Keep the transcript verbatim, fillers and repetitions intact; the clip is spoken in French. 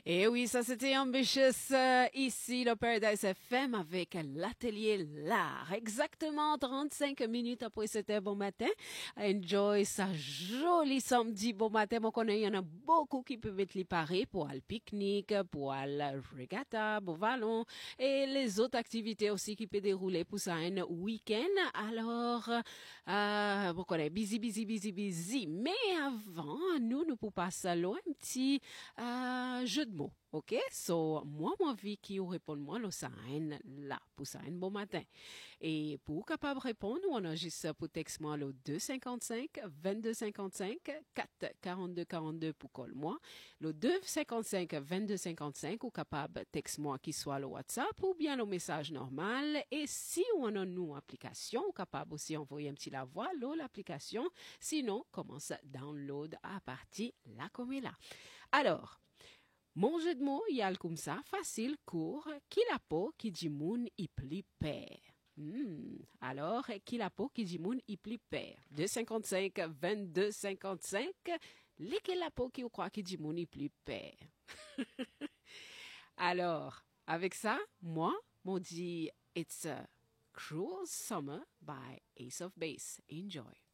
Et oui, ça c'était Ambitious euh, ici, le Paradise F M avec l'atelier l'art. Exactement trente-cinq minutes après c'était bon matin. Enjoy ça joli samedi bon matin. Bon, connaît, il y en a beaucoup qui peuvent être parés pour aller pique-nique, pour aller regatta, pour ballon et les autres activités aussi qui peuvent dérouler pour ça un week-end. Alors, euh, bon, connaît, busy, busy, busy, busy. Mais avant, nous, nous pouvons passer à l'eau un petit euh, jeu de mots. OK? So, moi, mon vie qui vous répond, moi, le ça là, pour ça, un bon matin. Et pour capable répondre, on a juste pour texte moi le deux cinquante-cinq, vingt-deux cinquante-cinq, quatre quarante-deux quarante-deux pour call moi. Le deux cinquante-cinq, vingt-deux cinquante-cinq, ou capable texte moi qui soit le WhatsApp ou bien le message normal. Et si on a nous application, ou capable aussi envoyer un petit la voix, là, l'application. Sinon, commence à download à partir là comme est là. Alors, mon jeu de mots, il y a le comme ça, facile, court, qui la peau, qui dit moun, il plie père. Hmm. Alors, qui la peau, qui dit moun, il plie père. deux cinquante-cinq, vingt-deux cinquante-cinq, lesquels la peau qui ou croit qui dit moun, il plie père. Alors, avec ça, moi, m'on dit, it's a cruel summer by Ace of Base. Enjoy.